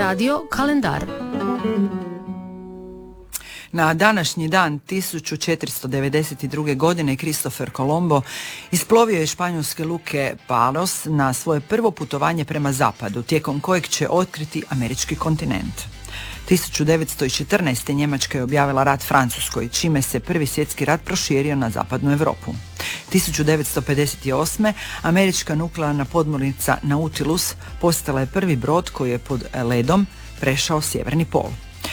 Radio kalendar. Na današnji dan 1492. godine Kristofer Kolombo isplovio je španjolske luke Palos na svoje prvo putovanje prema zapadu, tijekom kojeg će otkriti američki kontinent. 1914. Njemačka je objavila rat Francuskoj, čime se Prvi svjetski rat proširio na zapadnu Europu. 1958. američka nuklearna podmornica Nautilus postala je prvi brod koji je pod ledom prešao sjeverni pol.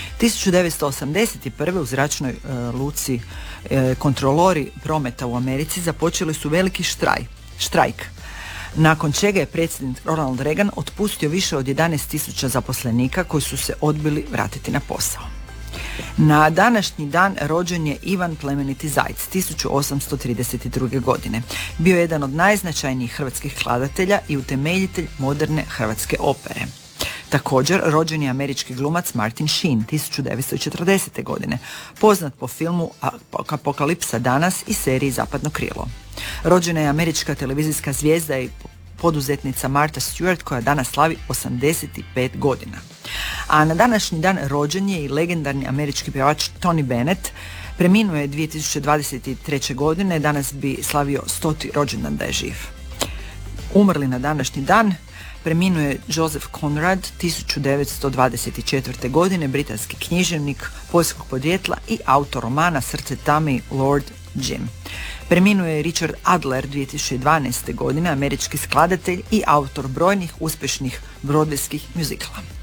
1981. u zračnoj luci kontrolori prometa u Americi započeli su veliki štrajk, nakon čega je predsjednik Ronald Reagan otpustio više od 11.000 zaposlenika koji su se odbili vratiti na posao. Na današnji dan rođen je Ivan Plemeniti Zajc 1832. godine. Bio je jedan od najznačajnijih hrvatskih skladatelja i utemeljitelj moderne hrvatske opere. Također, rođen je američki glumac Martin Sheen 1940. godine, poznat po filmu Apokalipsa danas i seriji Zapadno krilo. Rođena je američka televizijska zvijezda i poduzetnica Martha Stewart koja danas slavi 85 godina. A na današnji dan rođen je i legendarni američki pjevač Tony Bennett. Preminuo je 2023. godine, danas bi slavio 100. rođendan da je živ. Umrli na današnji dan preminuo je Joseph Conrad 1924. godine, britanski književnik poljskog podrijetla i autor romana Srce tami Lord Jim. Preminuo je Richard Adler 2012. godine, američki skladatelj i autor brojnih uspješnih brodvejskih mjuzikla.